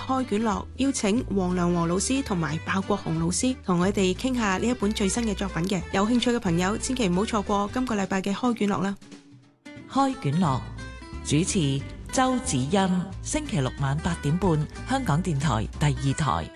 開卷樂邀請黃良和老師同埋鮑國雄老師同我哋傾下呢一本最新嘅作品嘅。有興趣嘅朋友千祈唔好錯過今個禮拜嘅開卷樂啦。 開卷樂主持周子欣，星期六晚8點半，香港電台第2台。